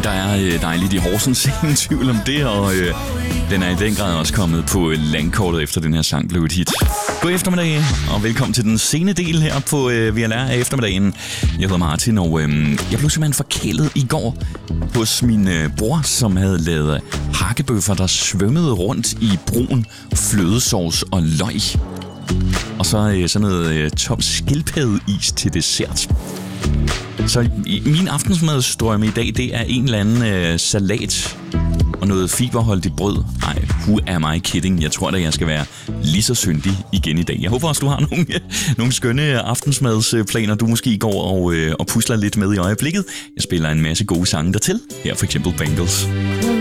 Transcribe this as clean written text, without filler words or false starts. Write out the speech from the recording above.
der er dejligt i Horsens, ingen tvivl om det, og den er i den grad også kommet på landkortet efter den her sang blev et hit. God eftermiddag, og velkommen til den sene del her på VLR af eftermiddagen. Jeg hedder Martin, og jeg blev simpelthen forkælet i går hos min bror, som havde lavet hakkebøffer, der svømmede rundt i brun flødesauce og løg. Og så sådan noget tom skildpaddeis til dessert. Så min aftensmadsdrømme i dag, det er en eller anden salat og noget fiberholdigt brød. Ej, who am I kidding? Jeg tror da, jeg skal være lige så syndig igen i dag. Jeg håber også, du har nogle skønne aftensmadsplaner, du måske går og pusler lidt med i øjeblikket. Jeg spiller en masse gode sange dertil. Her for eksempel Bangles.